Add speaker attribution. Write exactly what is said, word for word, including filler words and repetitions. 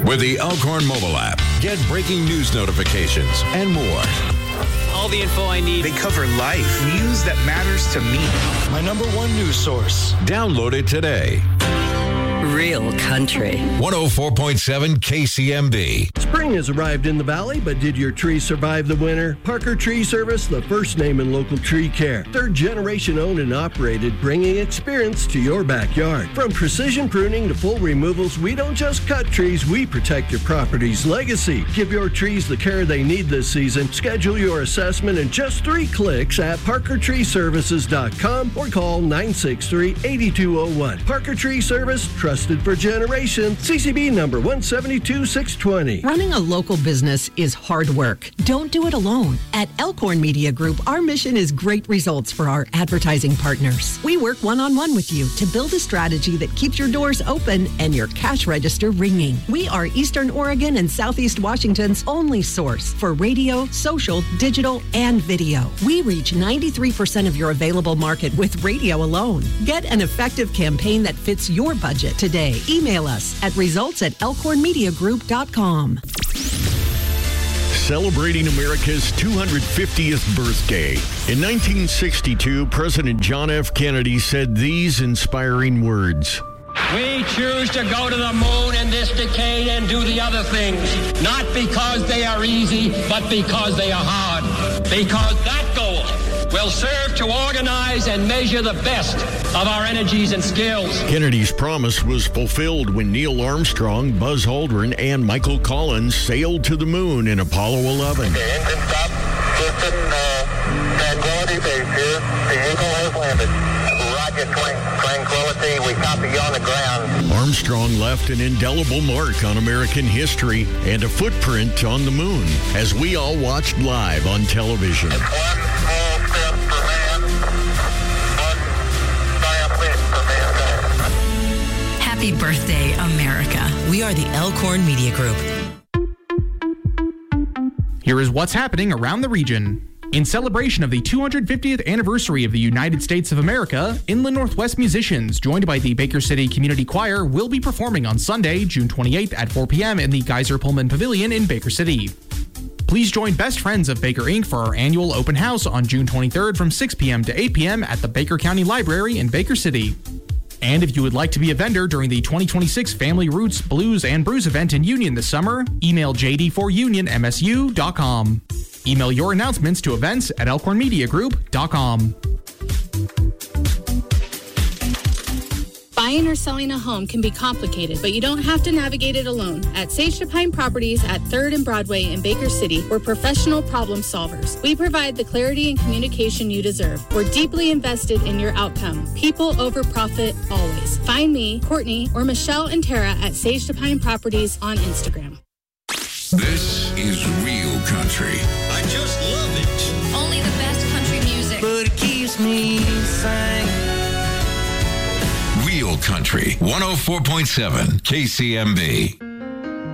Speaker 1: With the Elkhorn mobile app, get breaking news notifications and more.
Speaker 2: All the info I need.
Speaker 3: They cover life, news that matters to me.
Speaker 4: My number one news source.
Speaker 1: Download it today.
Speaker 5: Real country.
Speaker 1: one oh four point seven K C M B.
Speaker 6: Spring has arrived in the valley, but did your tree survive the winter? Parker Tree Service, the first name in local tree care. Third generation owned and operated, bringing experience to your backyard. From precision pruning to full removals, we don't just cut trees, we protect your property's legacy. Give your trees the care they need this season. Schedule your assessment in just three clicks at parker tree services dot com or call nine six three, eight two zero one. Parker Tree Service, trusted for generations. C C B number one seven two six two zero.
Speaker 7: Running a local business is hard work. Don't do it alone. At Elkhorn Media Group, our mission is great results for our advertising partners. We work one-on-one with you to build a strategy that keeps your doors open and your cash register ringing. We are Eastern Oregon and Southeast Washington's only source for radio, social, digital, and video. We reach ninety-three percent of your available market with radio alone. Get an effective campaign that fits your budget today. Email us at results at elkhorn media group dot com.
Speaker 8: Celebrating America's two hundred fiftieth birthday. In nineteen sixty-two, President John F. Kennedy said these inspiring words.
Speaker 9: We choose to go to the moon in this decade and do the other things, not because they are easy, but because they are hard. Because that goal will serve to organize and measure the best of our energies and skills.
Speaker 8: Kennedy's promise was fulfilled when Neil Armstrong, Buzz Aldrin, and Michael Collins sailed to the moon in Apollo eleven.
Speaker 10: The engine stop. Houston, uh, Tranquility Base here. The Eagle has landed. Roger, Tranquility. We copy you on the ground.
Speaker 8: Armstrong left an indelible mark on American history and a footprint on the moon as we all watched live on television.
Speaker 10: One small step for man, one giant leap for mankind.
Speaker 5: Happy birthday, America. We are the Elkhorn Media Group.
Speaker 11: Here is what's happening around the region. In celebration of the two hundred fiftieth anniversary of the United States of America, Inland Northwest musicians, joined by the Baker City Community Choir, will be performing on Sunday, June twenty-eighth at four p.m. in the Geyser Pullman Pavilion in Baker City. Please join Best Friends of Baker Incorporated for our annual open house on June twenty-third from six p.m. to eight p.m. at the Baker County Library in Baker City. And if you would like to be a vendor during the twenty twenty-six Family Roots, Blues, and Brews event in Union this summer, email j d four union m s u dot com. Email your announcements to events at elkhorn media group dot com.
Speaker 12: Buying or selling a home can be complicated, but you don't have to navigate it alone. At Sage to Pine Properties at third and Broadway in Baker City, we're professional problem solvers. We provide the clarity and communication you deserve. We're deeply invested in your outcome. People over profit always. Find me, Courtney, or Michelle and Tara at Sage to Pine Properties on Instagram.
Speaker 1: This is real country.
Speaker 13: I just love it.
Speaker 14: Only the best country music.
Speaker 13: But it keeps me singing.
Speaker 1: Real country. one oh four point seven K C M B.